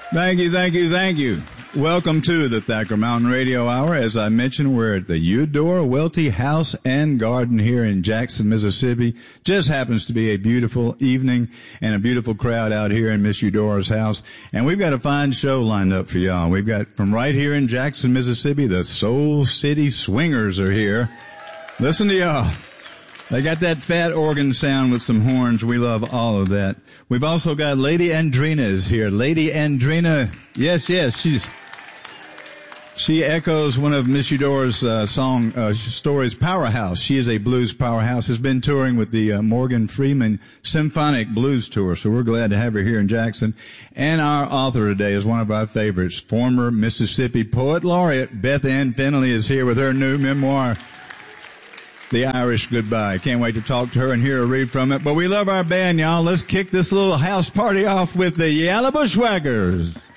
Thank you, thank you, thank you. Welcome to the Thacker Mountain Radio Hour. As I mentioned, we're at the Eudora Welty House and Garden here in Jackson, Mississippi. Just happens to be a beautiful evening and a beautiful crowd out here in Miss Eudora's house. And we've got a fine show lined up for y'all. We've got from right here in Jackson, Mississippi, the Soul City Swingers are here. Listen to y'all. They got that fat organ sound with some horns. We love all of that. We've also got Lady Andrina is here. Lady Andrina, yes, she echoes one of Miss Eudora's stories, Powerhouse. She is a blues powerhouse, has been touring with the Morgan Freeman Symphonic Blues Tour, so we're glad to have her here in Jackson. And our author today is one of our favorites, former Mississippi Poet Laureate Beth Ann Finley is here with her new memoir, The Irish Goodbye. Can't wait to talk to her and hear her read from it. But we love our band, y'all. Let's kick this little house party off with the Yellow Bushwhackers.